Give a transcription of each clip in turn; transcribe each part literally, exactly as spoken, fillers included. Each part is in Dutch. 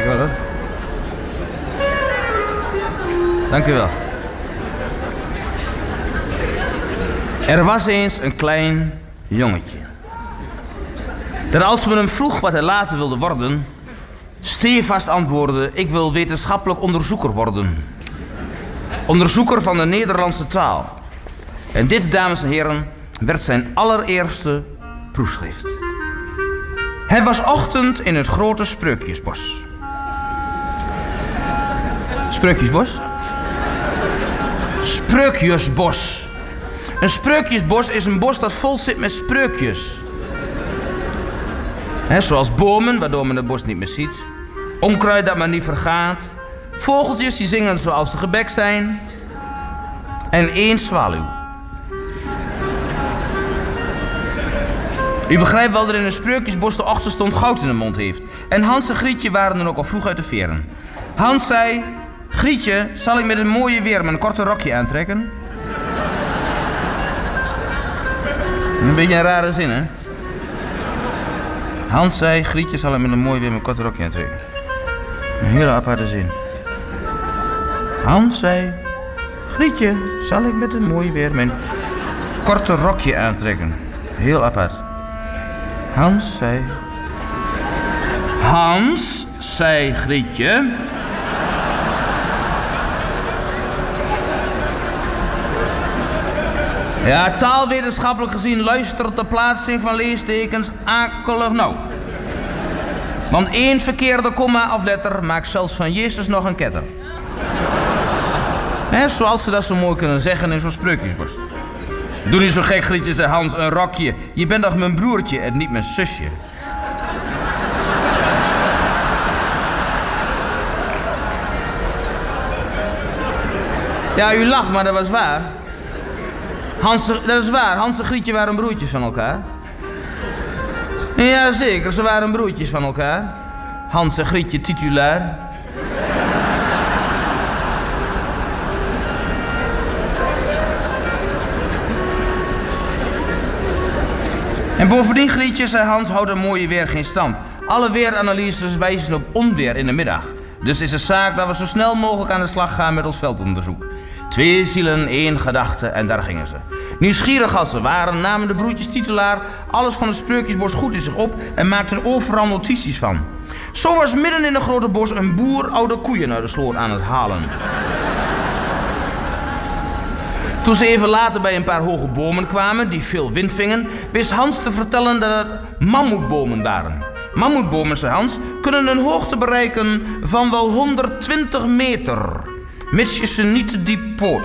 Dankjewel hoor. Dankjewel. Er was eens een klein jongetje. Dat als men hem vroeg wat hij later wilde worden, stevast antwoordde: ik wil wetenschappelijk onderzoeker worden. Onderzoeker van de Nederlandse taal. En dit, dames en heren, werd zijn allereerste proefschrift. Het was ochtend in het grote Spreukjesbos. Spreukjesbos? Spreukjesbos. Een spreukjesbos is een bos dat vol zit met spreukjes. He, zoals bomen, waardoor men het bos niet meer ziet. Onkruid dat maar niet vergaat. Vogeltjes die zingen zoals ze gebek zijn. En één zwaluw. U begrijpt wel dat in een spreukjesbos de ochtendstond goud in de mond heeft. En Hans en Grietje waren dan ook al vroeg uit de veren. Hans zei: Grietje, zal ik met een mooie weer mijn korte rokje aantrekken? Een beetje een rare zin, hè? Hans zei: Grietje, zal ik met een mooi weer mijn korte rokje aantrekken? Een hele aparte zin. Hans zei: Grietje, zal ik met een mooi weer mijn korte rokje aantrekken? Heel apart. Hans zei... Hans, zei Grietje... Ja, taalwetenschappelijk gezien luistert de plaatsing van leestekens akelig nauw. Want één verkeerde komma of letter maakt zelfs van Jezus nog een ketter. He, zoals ze dat zo mooi kunnen zeggen in zo'n spreukjesbos. Doe niet zo gek, Grietje, zei Hans, een rokje. Je bent toch mijn broertje en niet mijn zusje. Ja, u lacht, maar dat was waar. Hans, dat is waar, Hans en Grietje waren broertjes van elkaar. Ja, zeker, ze waren broertjes van elkaar. Hans en Grietje titulair. En bovendien, Grietje, zei Hans, houdt een mooie weer geen stand. Alle weeranalyses wijzen op onweer in de middag. Dus is het zaak dat we zo snel mogelijk aan de slag gaan met ons veldonderzoek. Twee zielen, één gedachte en daar gingen ze. Nieuwsgierig als ze waren, namen de broertjes titulaar alles van het spreukjesbos goed in zich op en maakten overal notities van. Zo was midden in het grote bos een boer oude koeien uit de sloot aan het halen. Toen ze even later bij een paar hoge bomen kwamen die veel wind vingen, wist Hans te vertellen dat het mammoetbomen waren. Mammoetbomen, zei Hans, kunnen een hoogte bereiken van wel honderdtwintig meter, mits je ze niet te diep poot.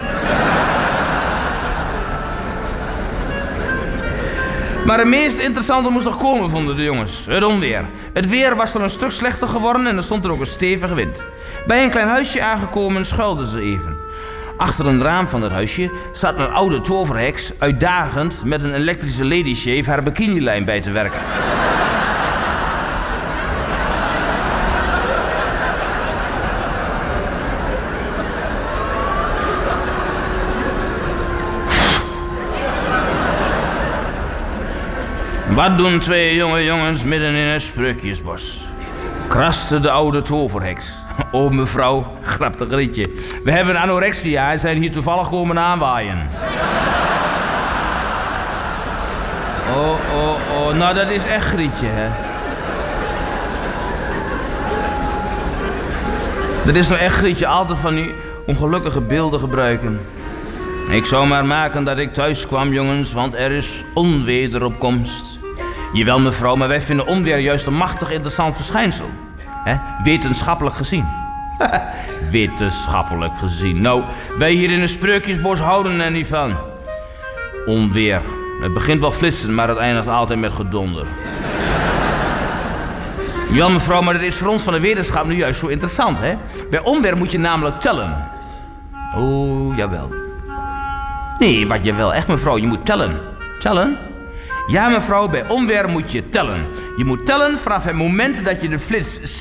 Maar het meest interessante moest nog komen, vonden de jongens. Het onweer. Het weer was er een stuk slechter geworden en er stond er ook een stevige wind. Bij een klein huisje aangekomen schuilden ze even. Achter een raam van het huisje zat een oude toverheks uitdagend met een elektrische ladyshave haar bikinilijn bij te werken. Wat doen twee jonge jongens midden in een spreukjesbos? Kraste de oude toverheks. O mevrouw, grapte Grietje. We hebben anorexia en zijn hier toevallig komen aanwaaien. Oh, oh, oh, nou dat is echt Grietje, hè. Dat is nou echt Grietje, altijd van die ongelukkige beelden gebruiken. Ik zou maar maken dat ik thuis kwam, jongens, want er is onweder op komst. Jawel, mevrouw, maar wij vinden onweer juist een machtig interessant verschijnsel. He? Wetenschappelijk gezien. Wetenschappelijk gezien. Nou, wij hier in een spreukjesbos houden er niet van. Onweer. Het begint wel flitsen, maar het eindigt altijd met gedonder. Ja, mevrouw, maar dat is voor ons van de wetenschap nu juist zo interessant, hè? Bij onweer moet je namelijk tellen. Oh, jawel. Nee, wat jawel. Echt, mevrouw, je moet tellen. Tellen? Ja, mevrouw, bij onweer moet je tellen. Je moet tellen vanaf het moment dat je de flits